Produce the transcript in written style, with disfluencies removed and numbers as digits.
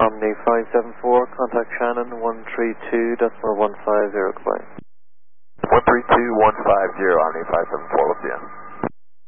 Omni 574, contact Shannon 132.150, goodbye. 132.150, Omni 574, we'll see you.